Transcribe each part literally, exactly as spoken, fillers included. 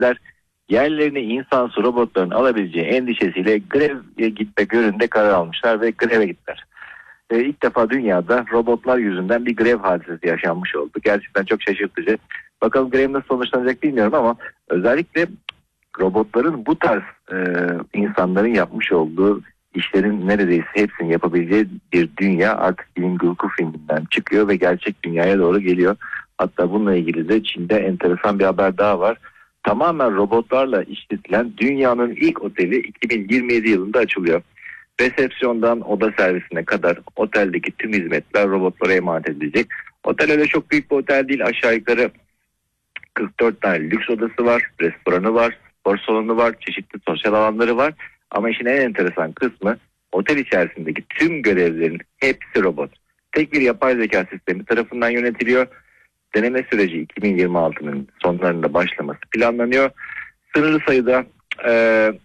hükümetler yerlerini insansız robotların alabileceği endişesiyle greve gitmek yönünde karar almışlar ve greve gittiler. E, ilk defa dünyada robotlar yüzünden bir grev hadisesi yaşanmış oldu. Gerçekten çok şaşırtıcı. Bakalım grev nasıl sonuçlanacak bilmiyorum ama özellikle robotların bu tarz e, insanların yapmış olduğu işlerin neredeyse hepsini yapabileceği bir dünya artık bilim kurgu filminden çıkıyor ve gerçek dünyaya doğru geliyor. Hatta bununla ilgili de Çin'de enteresan bir haber daha var. Tamamen robotlarla işletilen dünyanın ilk oteli iki bin yirmi yedi yılında açılıyor. Resepsiyondan oda servisine kadar oteldeki tüm hizmetler robotlara emanet edilecek. Otel öyle çok büyük bir otel değil, aşağı yukarı kırk dört tane lüks odası var, restoranı var, spor salonu var, çeşitli sosyal alanları var. Ama işin en enteresan kısmı otel içerisindeki tüm görevlerin hepsi robot. Tek bir yapay zeka sistemi tarafından yönetiliyor. Deneme süreci iki bin yirmi altının sonlarında başlaması planlanıyor. Sınırlı sayıda e,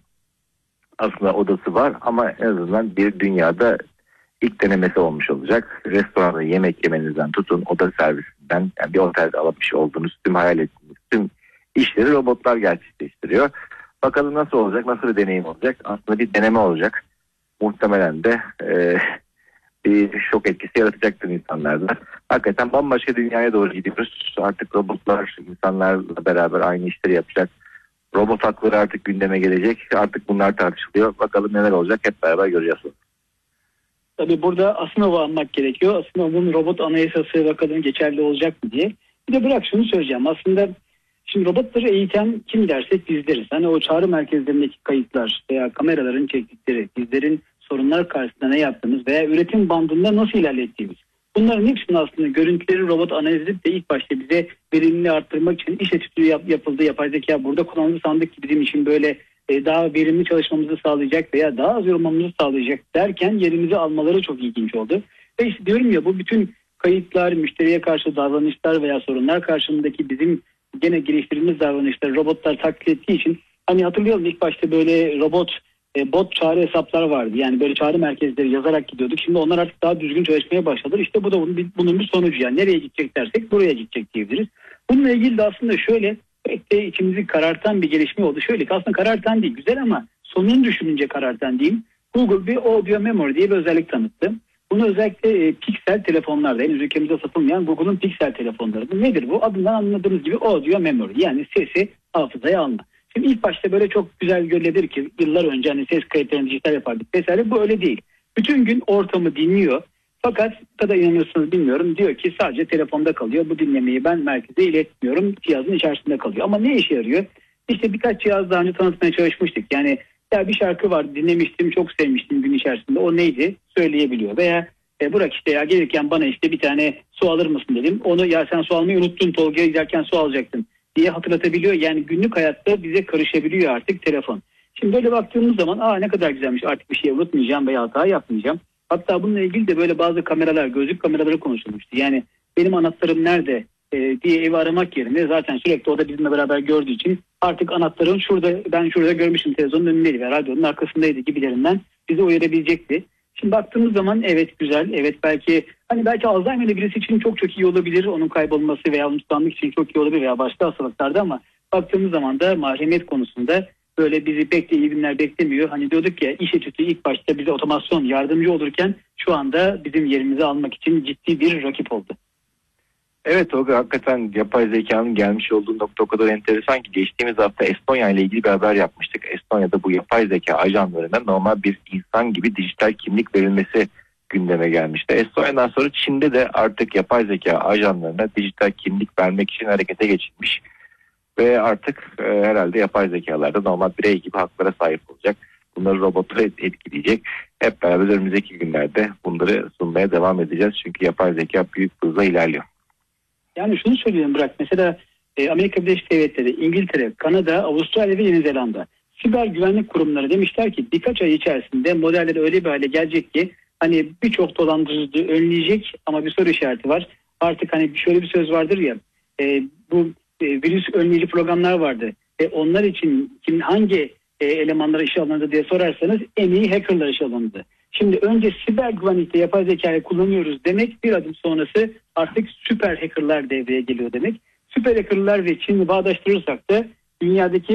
aslında odası var ama en azından bir dünyada ilk denemesi olmuş olacak. Restoranda yemek yemenizden tutun oda servisinden, yani bir otelde almış olduğunuz tüm hayal ettiğiniz tüm işleri robotlar gerçekleştiriyor. Bakalım nasıl olacak, nasıl bir deneyim olacak? Aslında bir deneme olacak. Muhtemelen de e, bir şok etkisi yaratacaktır insanlarda. Hakikaten bambaşka dünyaya doğru gidiyoruz. Artık robotlar insanlarla beraber aynı işleri yapacak. Robot hakları artık gündeme gelecek. Artık bunlar tartışılıyor. Bakalım neler olacak, hep beraber göreceğiz. Tabii burada Asimov'u anmak gerekiyor. Asimov'un robot anayasası bakalım geçerli olacak mı diye. Bir de bırak şunu söyleyeceğim. Aslında şimdi robotları eğiten kim dersek bizleriz. Hani o çağrı merkezlerindeki kayıtlar veya kameraların çektikleri, bizlerin sorunlar karşısında ne yaptığımız veya üretim bandında nasıl ilerlettiğimiz. Bunların hepsinin aslında görüntüleri robot analiz edip de ilk başta bize verimliliği arttırmak için iş etütü yap, yapıldı. Yapay zeka burada kullanıldı, sandık ki bizim için böyle e, daha verimli çalışmamızı sağlayacak veya daha az yorulmamızı sağlayacak derken yerimizi almaları çok ilginç oldu. Ve işte diyorum ya, bu bütün kayıtlar, müşteriye karşı davranışlar veya sorunlar karşısındaki bizim gene geliştirdiğimiz davranışları robotlar taklit ettiği için, hani hatırlayalım ilk başta böyle robot e, bot çağrı hesaplar vardı. Yani böyle çağrı merkezleri yazarak gidiyorduk. Şimdi onlar artık daha düzgün çalışmaya başladılar. İşte bu da bunun bir, bunun bir sonucu. Yani nereye gidecek dersek buraya gidecek diyebiliriz. Bununla ilgili de aslında şöyle pek de içimizi karartan bir gelişme oldu. Şöyle ki aslında karartan değil, güzel ama sonunu düşününce karartan diyeyim. Google bir audio memory diye bir özellik tanıttı. Bunu özellikle e, Pixel telefonlarda, henüz ülkemizde satılmayan Google'un Pixel telefonları. Bu nedir bu? Adından anladığımız gibi audio memory, yani sesi hafızaya alma. Şimdi ilk başta böyle çok güzel görülebilir ki yıllar önce hani ses kayıtlarını dijital yapardık vesaire, bu öyle değil. Bütün gün ortamı dinliyor. Fakat kadar inanırsınız bilmiyorum, diyor ki sadece telefonda kalıyor. Bu dinlemeyi ben merkeze iletmiyorum. Cihazın içerisinde kalıyor. Ama ne işe yarıyor? İşte birkaç cihaz daha önce tanıtmaya çalışmıştık. Yani ya bir şarkı var, dinlemiştim, çok sevmiştim gün içerisinde. O neydi? Söyleyebiliyor. Veya e, bırak işte ya gelirken bana işte bir tane su alır mısın dedim. Onu ya sen su almayı unuttun, Tolga'ya giderken su alacaktın diye hatırlatabiliyor. Yani günlük hayatta bize karışabiliyor artık telefon. Şimdi böyle baktığımız zaman aa ne kadar güzelmiş, artık bir şey unutmayacağım veya hata yapmayacağım. Hatta bununla ilgili de böyle bazı kameralar, gözlük kameraları konuşulmuştu. Yani benim anahtarım nerede e, diye evi aramak yerine zaten sürekli o da bizimle beraber gördüğü için artık anahtarın şurada, ben şurada görmüşüm, televizyonun önündeydi ve radyonun arkasındaydı gibilerinden bizi uyarabilecekti. Şimdi baktığımız zaman evet güzel, evet belki hani belki Alzheimer'li birisi için çok çok iyi olabilir, onun kaybolması veya unutkanlık için çok iyi olabilir veya başka hastalıklarda, ama baktığımız zaman da mahremiyet konusunda böyle bizi pek de iyi günler beklemiyor. Hani diyorduk ya, iş etütü ilk başta bize otomasyon yardımcı olurken şu anda bizim yerimizi almak için ciddi bir rakip oldu. Evet Tolga, hakikaten yapay zekanın gelmiş olduğu nokta o kadar enteresan ki geçtiğimiz hafta Estonya ile ilgili bir haber yapmıştık. Estonya'da bu yapay zeka ajanlarına normal bir insan gibi dijital kimlik verilmesi gündeme gelmişti. Estonya'dan sonra Çin'de de artık yapay zeka ajanlarına dijital kimlik vermek için harekete geçilmiş. Ve artık e, herhalde yapay zekalarda normal birey gibi haklara sahip olacak. Bunları robotlar etkileyecek. Hep beraber önümüzdeki günlerde bunları sunmaya devam edeceğiz. Çünkü yapay zeka büyük hızla ilerliyor. Yani şunu söyleyeyim bırak. Mesela e, Amerika Birleşik Devletleri, İngiltere, Kanada, Avustralya ve Yeni Zelanda siber güvenlik kurumları demişler ki birkaç ay içerisinde modeller öyle bir hale gelecek ki hani birçok dolandırıcılığı önleyecek, ama bir soru işareti var. Artık hani şöyle bir söz vardır ya, e, bu e, virüs önleyici programlar vardı. E, onlar için kim hangi e, elemanlar işe alındı diye sorarsanız en iyi hackerlar işe alındı. Şimdi önce siber güvenlikte yapay zekayı kullanıyoruz demek, bir adım sonrası artık süper hackerlar devreye geliyor demek. Süper hackerlar ve Çin'i bağdaştırırsak da dünyadaki